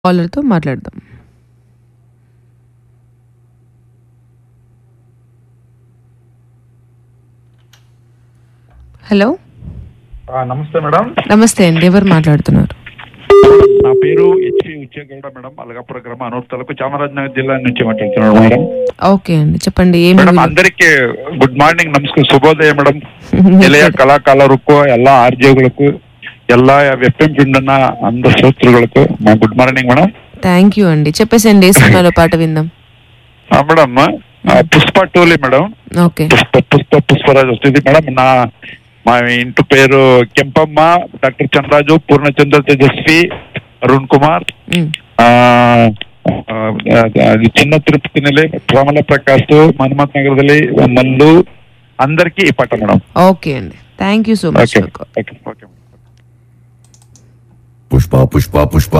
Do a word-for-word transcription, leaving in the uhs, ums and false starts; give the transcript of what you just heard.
కాలర్‌తో మాట్లాడదాం. హలో. ఆ, నమస్తే మేడం. నమస్తే అండి. ఎవరు మాట్లాడుతున్నారు? నా పేరు హెచ్పి ఉచ్చేగౌడ మేడం. అలగాపుర గ్రామ అనూర్ తాలూకు చామరాజనగర్ జిల్లా నుంచి మాట్లాడుతున్నాను మేడం. ఓకే అండి, చెప్పండి. ఏం ಮೇಡಮ್ అందరికి గుడ్ మార్ನಿಂಗ್, ನಮಸ್ಕಾರ, ಶುಭೋದಯ ಮೇಡಮ್. ಎಲೆಯ ಕಲಾಕಾರರಿಗೂ ಎಲ್ಲ ಆರ್ಜೆಗಳಿಗೂ ಎಲ್ಲ ಎಫ್ ಎಂ పిండన్న అందరు శ్రోతృలకు మా good morning madam. Thank you అండి. చెప్పేసండి, ఏ సినిమాలో పాట విందాం? Madam Pushpa టూలే madam. Okay. Pushpa Pushpa Pushparaju వస్తుంది మేడం. నా మా ఇంటి పేరు కెంపమ్మ, డాక్టర్ చంద్రరాజు, పూర్ణచంద్ర, తేజస్వి, అరుణ్ కుమార్, చిన్న తిరుపతి నెಲೆ, శ్యామల ప్రకాశ్, మన్మత్ నగరದಲ್ಲಿ మల్లు, అందరికి ఈ పాట మేడం. ఓకే అండి, thank you so much. Okay okay. Pushpa Pushpa Pushpa